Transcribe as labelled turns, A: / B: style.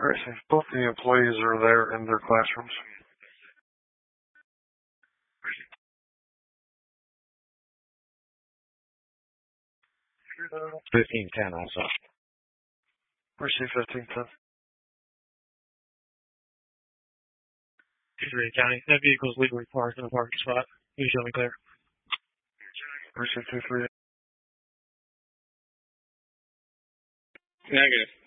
A: Alright, so both the employees are there in their classrooms.
B: 1510 also.
A: Receive 1510.
C: Reed County. That vehicle is legally parked in the parking spot. You show me clear.
A: Receive 23.
D: Negative.